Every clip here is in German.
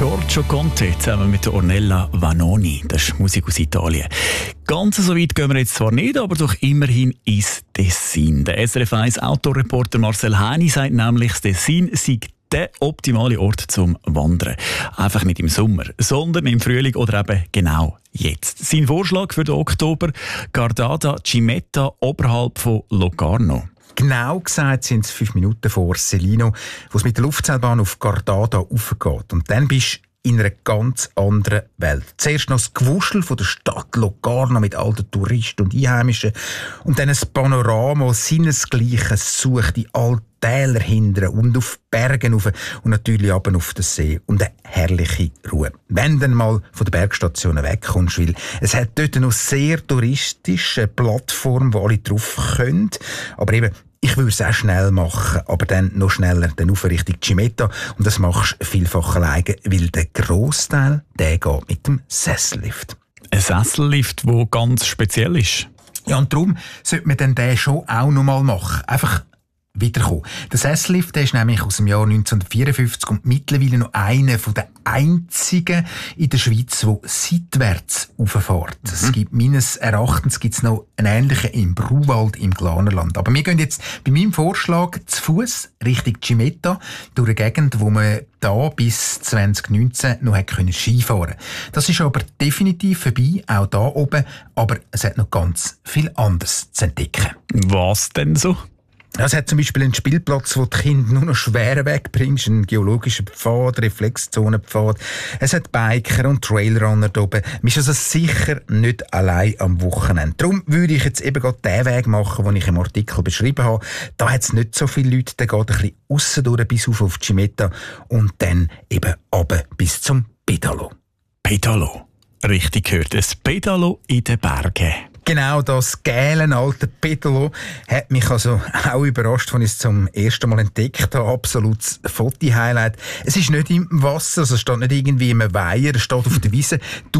Giorgio Conte zusammen mit Ornella Vanoni. Das ist Musik aus Italien. Ganz so weit gehen wir jetzt zwar nicht, aber doch immerhin ins Tessin. Der SRF 1 Autoreporter Marcel Häni sagt nämlich, das Tessin sei der optimale Ort zum Wandern. Einfach nicht im Sommer, sondern im Frühling oder eben genau jetzt. Sein Vorschlag für den Oktober: Gardada Cimetta oberhalb von Locarno. Genau gesagt sind es 5 Minuten vor Celino, wo es mit der Luftseilbahn auf Gardada raufgeht. Und dann bist du in einer ganz anderen Welt. Zuerst noch das Gewuschel von der Stadt Locarno mit all den Touristen und Einheimischen und dann ein Panorama, das seinesgleichen sucht, in all Täler hinten und auf Bergen rauf und natürlich runter auf den See. Und eine herrliche Ruhe. Wenn du dann mal von den Bergstationen wegkommst, weil es hat dort noch sehr touristische Plattform, wo alle drauf können. Aber eben, ich würde es auch schnell machen, aber dann noch schneller, dann auf Richtung Cimetta. Und das machst du vielfach alleine, weil der Grossteil, der geht mit dem Sessellift. Ein Sessellift, der ganz speziell ist. Ja, und darum sollte man dann den schon auch noch mal machen. Einfach wiederkommen. Der Sessellift, der ist nämlich aus dem Jahr 1954 und mittlerweile noch einer der einzigen in der Schweiz, der seitwärts rauffährt. Es gibt meines Erachtens noch einen ähnlichen im Bruwald im Glanerland. Aber wir gehen jetzt bei meinem Vorschlag zu Fuß Richtung Cimetta, durch eine Gegend, wo man da bis 2019 noch Skifahren konnte. Das ist aber definitiv vorbei, auch da oben. Aber es hat noch ganz viel anderes zu entdecken. Was denn so? Es hat zum Beispiel einen Spielplatz, wo die Kinder nur noch schwer wegbringst, einen geologischen Pfad, Reflexzonenpfad. Es hat Biker und Trailrunner da oben. Man ist also sicher nicht allein am Wochenende. Darum würde ich jetzt eben gerade den Weg machen, den ich im Artikel beschrieben habe. Da hat es nicht so viele Leute, der geht ein bisschen aussen durch bis auf Cimetta und dann eben runter bis zum Pedalo. Pedalo. Richtig gehört. Ein Pedalo in den Bergen. Genau, das geile alte Pedalo hat mich also auch überrascht, als ich es zum ersten Mal entdeckt habe. Absolutes Foto-Highlight. Es ist nicht im Wasser, also es steht nicht irgendwie im Weiher, es steht auf der Wiese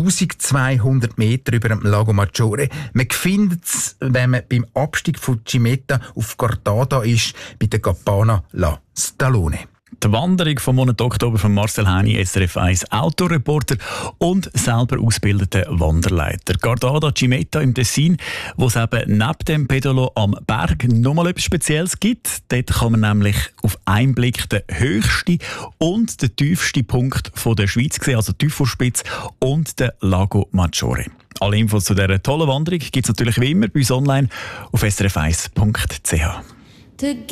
1200 Meter über dem Lago Maggiore. Man findet es, wenn man beim Abstieg von Cimetta auf Gardada ist, bei der Campana La Stallone. Die Wanderung vom Monat Oktober von Marcel Häni, SRF 1 Autoreporter und selber ausgebildeter Wanderleiter. Gardada Cimetta im Tessin, wo es eben neben dem Pedalo am Berg nochmal etwas Spezielles gibt. Dort kann man nämlich auf einen Blick den höchsten und den tiefsten Punkt der Schweiz sehen, also die Teufelspitze und den Lago Maggiore. Alle Infos zu dieser tollen Wanderung gibt es natürlich wie immer bei uns online auf srf1.ch.